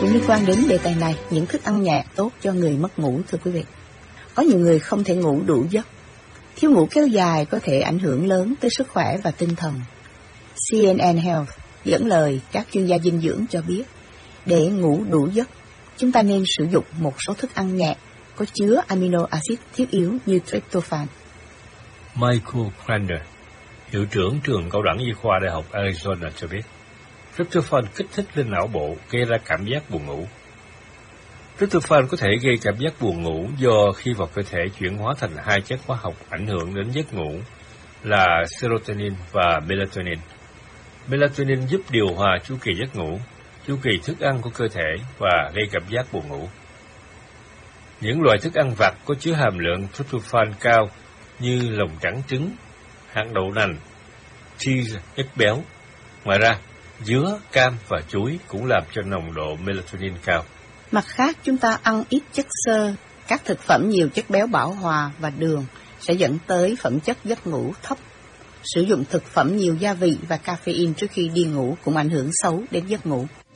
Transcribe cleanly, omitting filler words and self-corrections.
cũng liên quan đến đề tài này, những thức ăn nhạt tốt cho người mất ngủ, thưa quý vị. Có nhiều người không thể ngủ đủ giấc. Thiếu ngủ kéo dài có thể ảnh hưởng lớn tới sức khỏe và tinh thần. CNN Health dẫn lời các chuyên gia dinh dưỡng cho biết, để ngủ đủ giấc, chúng ta nên sử dụng một số thức ăn nhạt có chứa amino acid thiết yếu như tryptophan. Michael Krander, hiệu trưởng trường cao đẳng y khoa Đại học Arizona cho biết, tryptophan kích thích lên não bộ, gây ra cảm giác buồn ngủ. Tryptophan có thể gây cảm giác buồn ngủ do khi vào cơ thể chuyển hóa thành hai chất hóa học ảnh hưởng đến giấc ngủ là serotonin và melatonin. Melatonin giúp điều hòa chu kỳ giấc ngủ, chu kỳ thức ăn của cơ thể và gây cảm giác buồn ngủ. Những loại thức ăn vặt có chứa hàm lượng tryptophan cao như lòng trắng trứng, hạt đậu nành, cheese, ếch béo. Ngoài ra, dứa, cam và chuối cũng làm cho nồng độ melatonin cao. Mặt khác, chúng ta ăn ít chất xơ, các thực phẩm nhiều chất béo bão hòa và đường sẽ dẫn tới phẩm chất giấc ngủ thấp. Sử dụng thực phẩm nhiều gia vị và caffeine trước khi đi ngủ cũng ảnh hưởng xấu đến giấc ngủ.